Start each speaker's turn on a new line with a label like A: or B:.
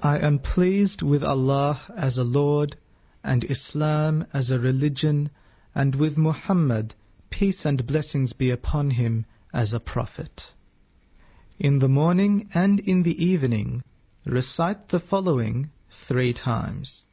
A: I am pleased with Allah as a Lord, and Islam as a religion, and with Muhammad, peace and blessings be upon him, as a prophet. In the morning and in the evening, recite the following 3 times.